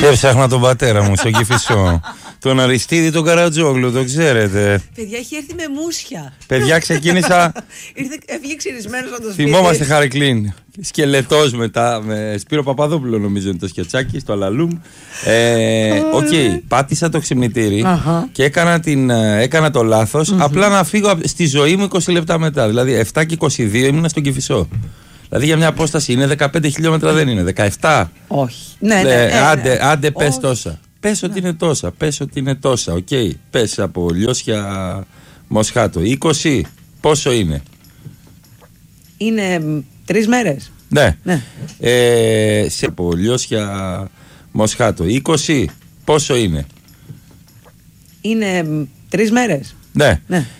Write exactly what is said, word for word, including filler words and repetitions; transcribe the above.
Έψαχνα τον πατέρα μου στο Κηφισό. Τον Αριστίδη τον Καρατζόγλου, το ξέρετε. Παιδιά, έχει έρθει με μουσια. Παιδιά, ξεκίνησα. Ήρθε, έφυγε ξυρισμένος από το σπίτι. Θυμόμαστε Χαρικλίν. Σκελετός μετά. Με Σπύρο Παπαδόπουλο, νομίζω είναι το σκετσάκι, στο Αλαλούμ. Οκ, ε, okay, πάτησα το ξυπνητήρι uh-huh. και έκανα, την, έκανα το λάθος. Uh-huh. Απλά να φύγω στη ζωή μου είκοσι λεπτά μετά. Δηλαδή, επτά και είκοσι δύο ήμουνα στον Κηφισό. Δηλαδή για μια απόσταση είναι δεκαπέντε χιλιόμετρα, δεν είναι δεκαεπτά. Όχι. Ναι, ναι, ναι, ναι, άντε, ναι. άντε πες τόσα. Πες ότι ναι. είναι τόσα. Πες ότι είναι τόσα. Οκ. Okay. Πες από Λιώσια Μοσχάτο. είκοσι. Πόσο είναι? Είναι τρεις μέρες. Ναι. ναι. Ε, σε από Λιώσια Μοσχάτο. είκοσι. Πόσο είναι? Είναι τρεις μέρες. Ναι. ναι.